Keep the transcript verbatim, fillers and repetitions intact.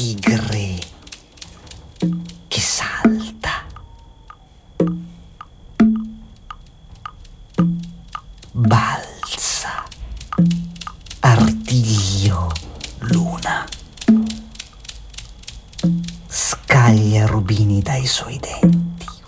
tigre che salta, balza, artiglio, luna, scaglia rubini dai suoi denti.